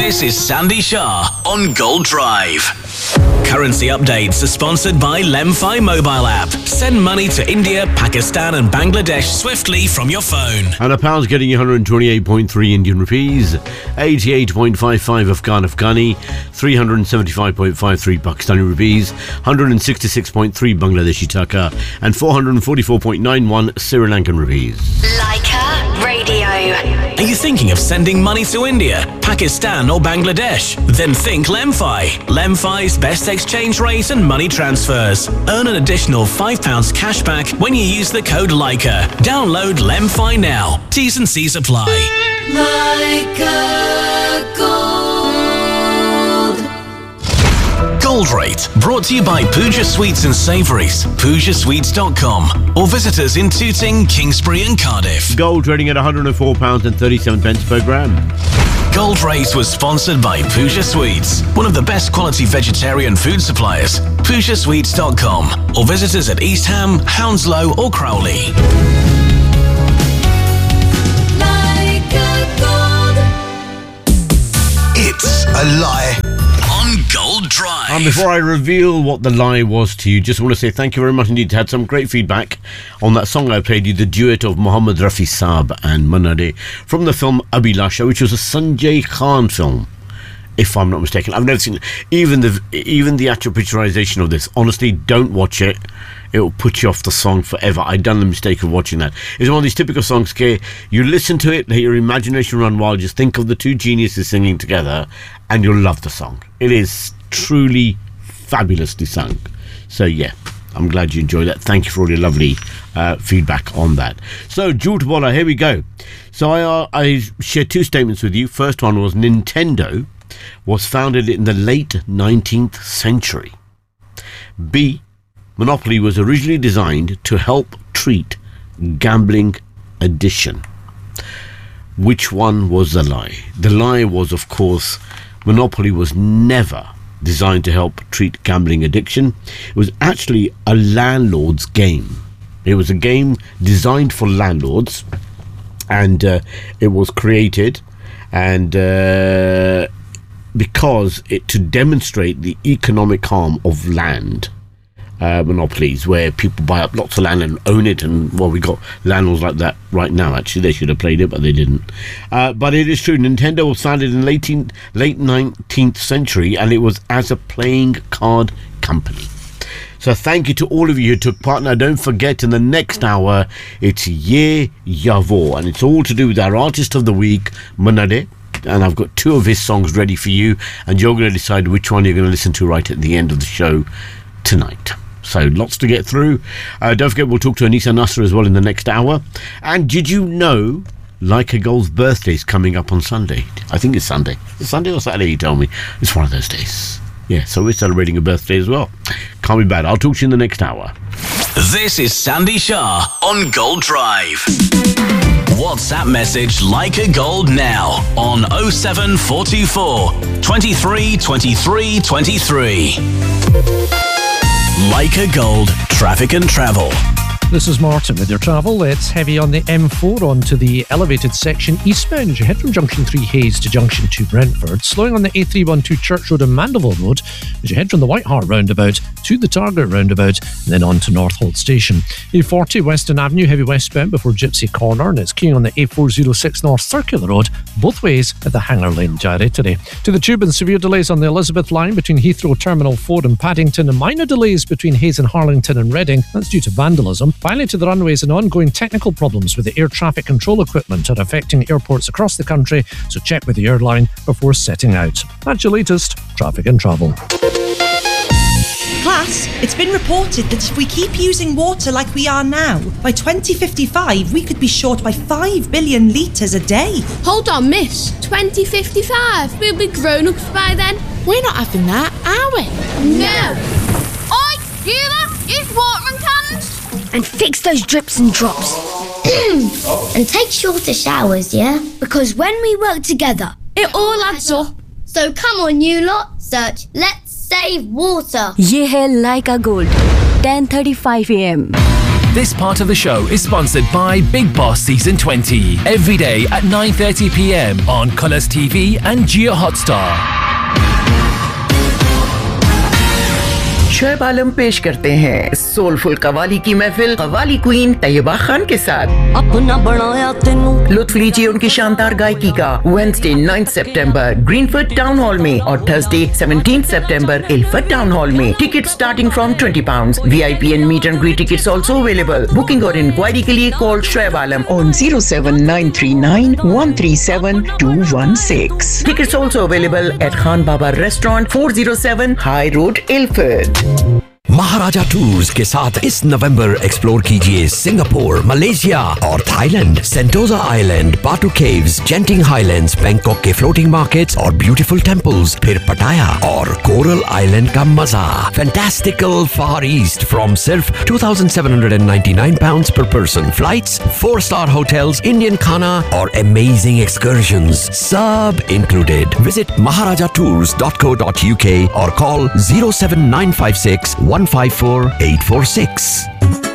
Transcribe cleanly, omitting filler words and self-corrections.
This is Sandy Shah on Gold Drive. Currency updates are sponsored by Lemfi mobile app. Send money to India, Pakistan and Bangladesh swiftly from your phone. And a pound's getting you 128.3 Indian rupees, 88.55 Afghani, 375.53 Pakistani rupees, 166.3 Bangladeshi taka, and 444.91 Sri Lankan rupees. Leica Radio. Are you thinking of sending money to India, Pakistan or Bangladesh? Then think Lemfi. Lemfi's best exchange rate and money transfers. Earn an additional £5 cash back when you use the code Leica. Download Lemfi now. T's and C's apply. Leica Gold. Gold Rate, brought to you by Pooja Sweets and Savouries, PoojaSweets.com, or visit us in Tooting, Kingsbury and Cardiff. Gold trading at £104.37 per gram. Gold Rate was sponsored by Pooja Sweets, one of the best quality vegetarian food suppliers. PoojaSweets.com, or visit us at East Ham, Hounslow or Crowley. Leica Gold. It's a lie on Gold Drive. And before I reveal what the lie was to you, just want to say thank you very much indeed. Had some great feedback on that song I played you, the duet of Mohammad Rafi Saab and Manna Dey from the film Abhilasha, which was a Sanjay Khan film, if I'm not mistaken. I've never seen it. Even the actual picturization of this. Honestly, don't watch it. It will put you off the song forever. I'd done the mistake of watching that. It's one of these typical songs, you listen to it, let your imagination run wild, just think of the two geniuses singing together, and you'll love the song. It is truly fabulously sung. So yeah, I'm glad you enjoyed that. Thank you for all your lovely feedback on that. So, Jhoot Bola, here we go. So I shared two statements with you. First one was Nintendo was founded in the late 19th century. B, Monopoly was originally designed to help treat gambling addiction. Which one was the lie? The lie was, of course, Monopoly was never designed to help treat gambling addiction. It was actually a landlord's game. It was a game designed for landlords, and it was created and because to demonstrate the economic harm of land monopolies, where people buy up lots of land and own it, and well, we got landlords like that right now. Actually, they should have played it, but they didn't. But it is true, Nintendo was founded in late 19th century, and it was as a playing card company. So thank you to all of you who took part. Now don't forget, in the next hour it's Ye Yavo, and it's all to do with our artist of the week, Manna Dey. And I've got two of his songs ready for you, and you're going to decide which one you're going to listen to right at the end of the show tonight. So lots to get through. Don't forget, we'll talk to Anisa Nasser as well in the next hour. And did you know Leica Gold's birthday is coming up on Sunday? I think it's Sunday. It's Sunday or Saturday, you tell me. It's one of those days. Yeah, so we're celebrating a birthday as well. Can't be bad. I'll talk to you in the next hour. This is Sandy Shah on Gold Drive. WhatsApp message Leica Gold now on 07424 23 23 23. Leica Gold, traffic and travel. This is Martin with your travel. It's heavy on the M4 onto the elevated section eastbound as you head from Junction 3 Hayes to Junction 2 Brentford. Slowing on the A312 Church Road and Mandeville Road as you head from the White Hart roundabout to the Target roundabout and then on to Northolt Station. A40 Western Avenue heavy westbound before Gypsy Corner, and it's queuing on the A406 North Circular Road both ways at the Hanger Lane Gyratory. To the Tube, and severe delays on the Elizabeth line between Heathrow Terminal 4 and Paddington, and minor delays between Hayes and Harlington and Reading. That's due to vandalism. Finally, to the runways, and ongoing technical problems with the air traffic control equipment are affecting airports across the country, so check with the airline before setting out. That's your latest traffic and travel. Class, it's been reported that if we keep using water like we are now, by 2055 we could be short by 5 billion litres a day. Hold on, miss. 2055? We'll be grown-ups by then. We're not having that, are we? No. Oi, you lot, use watering cans. And fix those drips and drops. And take shorter showers, yeah? Because when we work together, it all adds up. So come on, you lot, search Let's Save Water. ये है Leica Gold, 10:35 AM. This part of the show is sponsored by Big Boss Season 20. Every day at 9:30 p.m. on Colours TV and Jio Hotstar. Shoaib आलम पेश करते हैं soulful qawwali की महफिल qawwali queen Taiba Khan के साथ। अपना बनाया तेनू लुत्फ लीजिए उनकी शानदार गायकी का वेडनेसडे 9 सितंबर ग्रीनफील्ड टाउन हॉल में और थर्सडे 17 सितंबर इल्फर्ड टाउन हॉल में। Ticket starting from £20। VIP and meet and greet tickets also available. Booking और इंक्वायरी के लिए call Shoaib Alam on 07939137216. Tickets also available at Khan Baba Restaurant 407 High Road, Ilford. Maharaja tours के साथ इस नवंबर explore कीजिए Singapore, Malaysia और Thailand, सेंटोजा island, बाटू caves, जेंटिंग highlands, Bangkok के फ्लोटिंग मार्केट्स और ब्यूटीफुल टेंपल्स, फिर पटाया और कोरल आइलैंड का मजा। फैंटास्टिकल फार ईस्ट फ्रॉम सिर्फ £2,799 per person. Flights, 4-star hotels, Indian खाना और amazing excursions, सब included. Visit maharajatours.co.uk or call 07956 154 846.